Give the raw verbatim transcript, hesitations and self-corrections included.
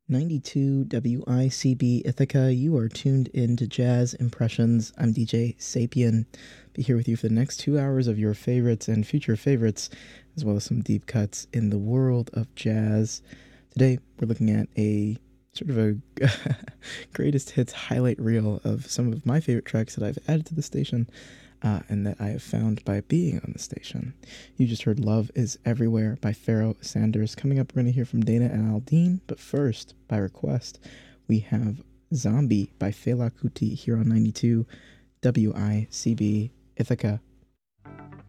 ninety-two W I C B Ithaca. You are tuned in to Jazz Impressions. I'm D J Sapien. Be here with you for the next two hours of your favorites and future favorites, as well as some deep cuts in the world of jazz. Today, we're looking at a sort of a greatest hits highlight reel of some of my favorite tracks that I've added to the station. Uh, and that I have found by being on the station. You just heard Love is Everywhere by Pharoah Sanders. Coming up, we're going to hear from Dana and Aldine, but first, by request, we have Zombie by Fela Kuti here on ninety-two W I C B Ithaca.